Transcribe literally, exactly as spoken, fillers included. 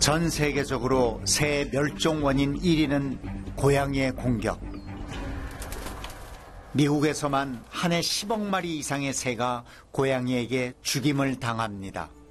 전 세계적으로 새 멸종 원인 일 위는 고양이의 공격. 미국에서만 한 해 십억 마리 이상의 새가 고양이에게 죽임을 당합니다.